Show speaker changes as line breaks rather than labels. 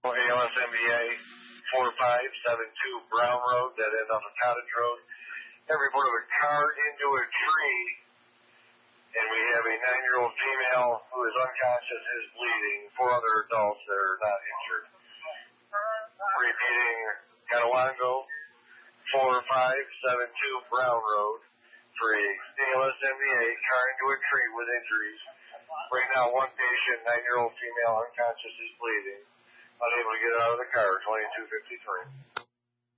ALS MBA 4572 Brown Road, that end off of Cottage Road. Have reported a car into a tree, and we have a 9-year-old female who is unconscious, is bleeding. 4 other adults that are not injured. Repeating, Catawango 4572 Brown Road for a ALS MBA, car into a tree with injuries. Right now, one patient, 9-year-old female, unconscious, is bleeding. Unable to get out of the car, 2253.